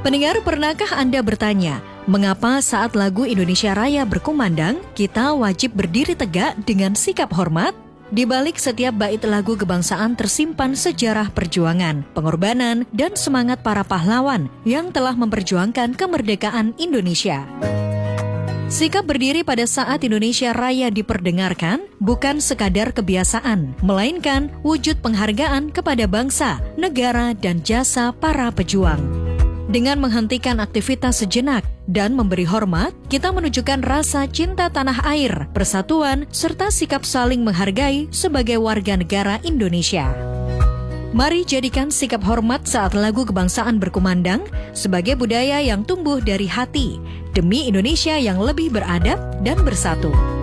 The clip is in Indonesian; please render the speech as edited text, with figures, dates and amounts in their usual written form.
Pendengar, pernahkah Anda bertanya, mengapa saat lagu Indonesia Raya berkumandang, kita wajib berdiri tegak dengan sikap hormat? Di balik setiap bait lagu kebangsaan tersimpan sejarah perjuangan, pengorbanan, dan semangat para pahlawan yang telah memperjuangkan kemerdekaan Indonesia. Sikap berdiri pada saat Indonesia Raya diperdengarkan bukan sekadar kebiasaan, melainkan wujud penghargaan kepada bangsa, negara, dan jasa para pejuang. Dengan menghentikan aktivitas sejenak dan memberi hormat, kita menunjukkan rasa cinta tanah air, persatuan, serta sikap saling menghargai sebagai warga negara Indonesia. Mari jadikan sikap hormat saat lagu kebangsaan berkumandang sebagai budaya yang tumbuh dari hati, demi Indonesia yang lebih beradab dan bersatu.